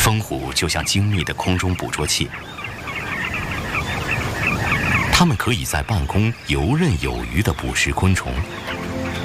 蜂虎就像精密的空中捕捉器，它们可以在半空游刃有余地捕食昆虫，